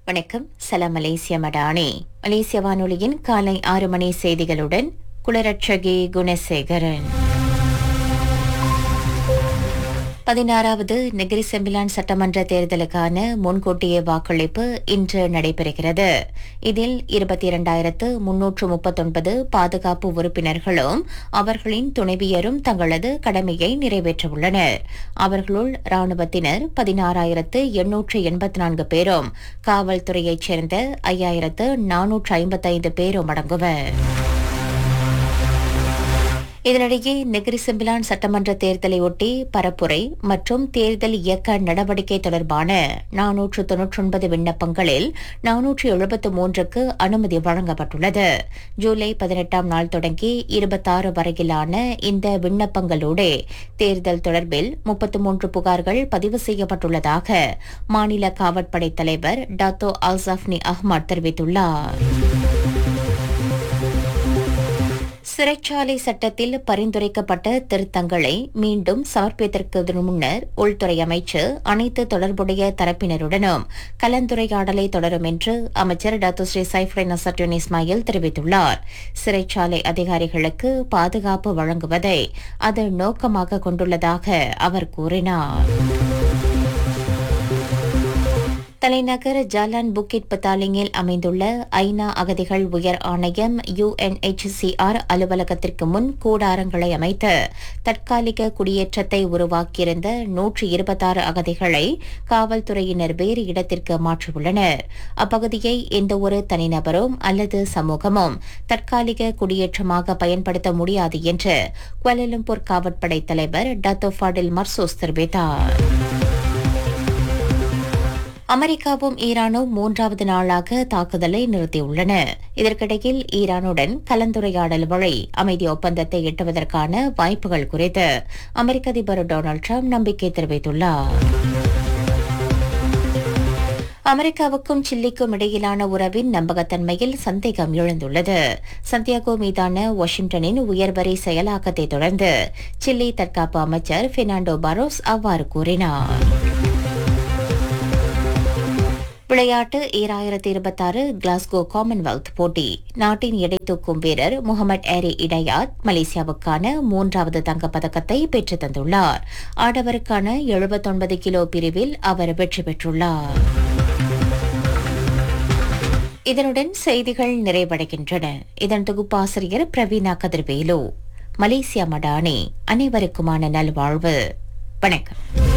வணக்கம். சலாம் மலேசிய மடானி. மலேசிய வானொலியின் காலை 6 மணி செய்திகளுடன் குளரட்சகி குணசேகரன். 16வது நெகிரி செம்பிலான் சட்டமன்ற தேர்தலுக்கான முன்கூட்டிய வாக்களிப்பு இன்று நடைபெறுகிறது. இதில் 22,339 பாதுகாப்பு உறுப்பினர்களும் அவர்களின் துணைவியரும் தங்களது கடமையை நிறைவேற்றவுள்ளனர். அவர்களுள் ராணுவத்தினர் 16,884 பேரும் காவல்துறையைச் சேர்ந்த 5,455 பேரும் அடங்குவர். இதனிடையே நெகிரி செம்பிலான் சட்டமன்ற தேர்தலையொட்டி பரப்புரை மற்றும் தேர்தல் இயக்க நடவடிக்கை தொடர்பான 499 விண்ணப்பங்களில் 473க்கு அனுமதி வழங்கப்பட்டுள்ளது. ஜூலை 18ஆம் நாள் தொடங்கி 26 வரையிலான இந்த விண்ணப்பங்களோடு தேர்தல் தொடர்பில் 33 புகார்கள் பதிவு செய்யப்பட்டுள்ளதாக மாநில காவற்படை தலைவர் டாத்தோ அல்சாஃப்னி அஹ்மத் தெரிவித்துள்ளார். சிறைச்சாலை சட்டத்தில் பரிந்துரைக்கப்பட்ட திருத்தங்களை மீண்டும் சமர்ப்பிப்பதற்கு முன்னர் உள்துறை அமைச்சு அனைத்து தொடர்புடைய தரப்பினருடனும் கலந்துரையாடலை தொடரும் என்று அமைச்சர் டாக்டர் ஸ்ரீ சைஃப்ரின் நசட்டுன் இஸ்மாயில் தெரிவித்துள்ளார். சிறைச்சாலை அதிகாரிகளுக்கு பாதுகாப்பு வழங்குவதை அது நோக்கமாக கொண்டுள்ளதாக அவர் கூறினார். தலைநகர் ஜாலான் புக்கிட் பத்தாலிங்கில் அமைந்துள்ள ஐநா அகதிகள் உயர் ஆணையம் UNHCR அலுவலகத்திற்கு முன் கூடாரங்களை அமைத்து தற்காலிக குடியேற்றத்தை உருவாக்கியிருந்த 126 அகதிகளை காவல்துறையினர் வேறு இடத்திற்கு மாற்றியுள்ளனர். அப்பகுதியை எந்தவொரு தனிநபரும் அல்லது சமூகமும் தற்காலிக குடியேற்றமாக பயன்படுத்த முடியாது என்று குவாலாலம்பூர் காவற்படை தலைவர் டாத்தோ ஃபாடில் மர்சூஸ் தெரிவித்தார். அமெரிக்காவும் ஈரானும் 3வது நாளாக தாக்குதலை நிறுத்தியுள்ளன. இதற்கிடையில் ஈரானுடன் கலந்துரையாடல் வழி அமைதி ஒப்பந்தத்தை எட்டுவதற்கான வாய்ப்புகள் குறித்து அமெரிக்க அதிபர் டொனால்டு டிரம்ப் நம்பிக்கை தெரிவித்துள்ளார். அமெரிக்காவுக்கும் சில்லிக்கும் இடையிலான உறவின் நம்பகத்தன்மையில் சந்தேகம் எழுந்துள்ளது. சந்தியாகோ மீதான வாஷிங்டனின் உயர்வரி செயலாக்கத்தை தொடர்ந்து சில்லி தற்காப்பு அமைச்சர் பெர்னாண்டோ பாரோஸ் அவ்வாறு கூறினார். விளையாட்டு 2026 கிளாஸ்கோ காமன்வெல்த் போட்டி. நாட்டின் எடை தூக்கும் வீரர் முகமது ஏரி இடையாத் மலேசியாவுக்கான 3வது தங்கப்பதக்கத்தை பெற்றுத் தந்துள்ளார். ஆடவருக்கான 79 கிலோ பிரிவில் அவர் வெற்றி பெற்றுள்ளார். இதனுடன் செய்திகள் நிறைவடைகின்றன. இதன் தொகுப்பாசிரியர் பிரவீனா கதிர்வேலு. மலேசியா மடானி. அனைவருக்குமான நல்வாழ்வு. வணக்கம்.